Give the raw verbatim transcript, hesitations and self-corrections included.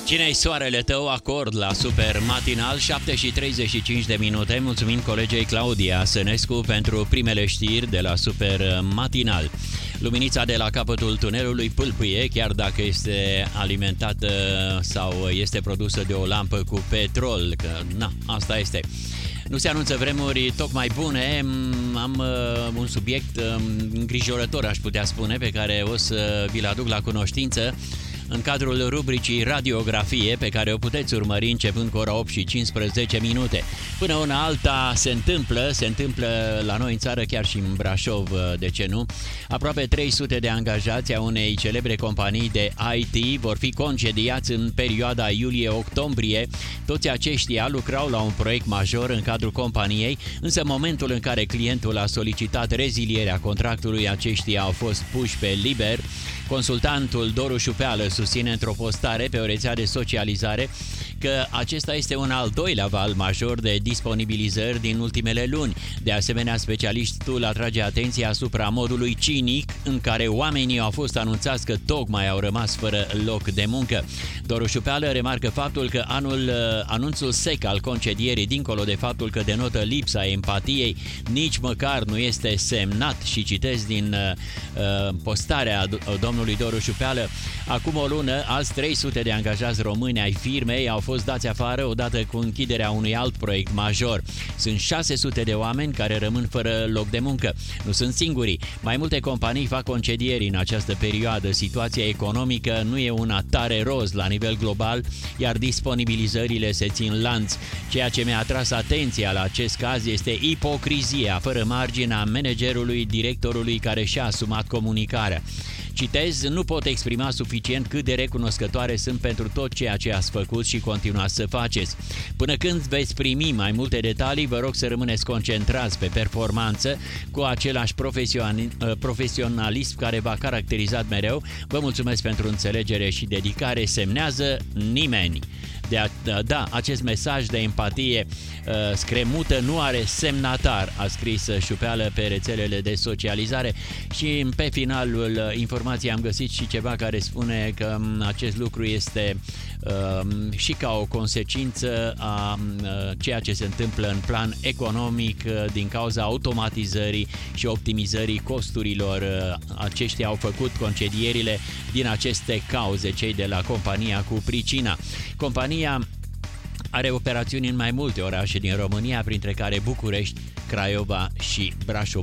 Cine-i soarele tău? Acord la Super Matinal, șapte și treizeci și cinci de minute. Mulțumim colegei Claudia Sănescu pentru primele știri de la Super Matinal. Luminița de la capătul tunelului pâlpâie, chiar dacă este alimentată sau este produsă de o lampă cu petrol, că na, asta este. Nu se anunță vremuri tocmai bune. Am uh, un subiect uh, îngrijorător, aș putea spune, pe care o să vi-l aduc la cunoștință în cadrul rubricii Radiografie, pe care o puteți urmări începând cu ora opt și cincisprezece minute. Până una alta se întâmplă, se întâmplă la noi în țară, chiar și în Brașov, de ce nu. Aproape trei sute de angajați a unei celebre companii de I T vor fi concediați în perioada iulie-octombrie. Toți aceștia lucrau la un proiect major în cadrul companiei, însă în momentul în care clientul a solicitat rezilierea contractului, aceștia au fost puși pe liber. Consultantul Doru Șupeală susține într-o postare pe o rețea de socializare că acesta este un al doilea val major de disponibilizări din ultimele luni. De asemenea, specialistul atrage atenția asupra modului cinic în care oamenii au fost anunțați că tocmai au rămas fără loc de muncă. Doru Șupeală remarcă faptul că anul, anunțul sec al concedierii, dincolo de faptul că denotă lipsa empatiei, nici măcar nu este semnat, și citesc din uh, postarea domnului Doru Șupeală: acum o lună, alți trei sute de angajați români ai firmei au fost dați afară odată cu închiderea unui alt proiect major. Sunt șase sute de oameni care rămân fără loc de muncă. Nu sunt singurii. Mai multe companii fac concedieri în această perioadă. Situația economică nu e una tare roz la nivel global, iar disponibilizările se țin lanț. Ceea ce mi-a atras atenția la acest caz este ipocrizia fără margine a managerului, directorului care și-a asumat comunicarea. Citez: nu pot exprima suficient cât de recunoscătoare sunt pentru tot ceea ce ați făcut și continuați să faceți. Până când veți primi mai multe detalii, vă rog să rămâneți concentrați pe performanță cu același profesionalism care v-a caracterizat mereu. Vă mulțumesc pentru înțelegere și dedicare. Semnează nimeni. De a, da, acest mesaj de empatie uh, scremută nu are semnatar, a scris Șupeală pe rețelele de socializare. Și pe finalul informației am găsit și ceva care spune că acest lucru este uh, și ca o consecință a uh, ceea ce se întâmplă în plan economic uh, din cauza automatizării și optimizării costurilor. Uh, aceștia au făcut concedierile din aceste cauze, cei de la compania cu pricina. Compania are operațiuni în mai multe orașe din România, printre care București, Craiova și Brașov.